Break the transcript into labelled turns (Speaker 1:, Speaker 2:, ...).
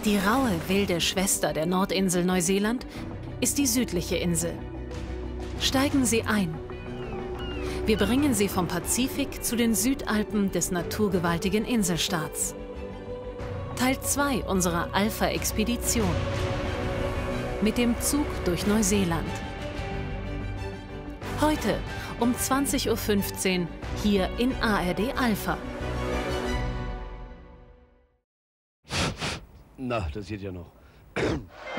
Speaker 1: Die raue, wilde Schwester der Nordinsel Neuseeland ist die südliche Insel. Steigen Sie ein. Wir bringen Sie vom Pazifik zu den Südalpen des naturgewaltigen Inselstaats. Teil 2 unserer Alpha-Expedition. Mit dem Zug durch Neuseeland. Heute um 20:15 Uhr hier in ARD Alpha.
Speaker 2: Na, das geht ja noch.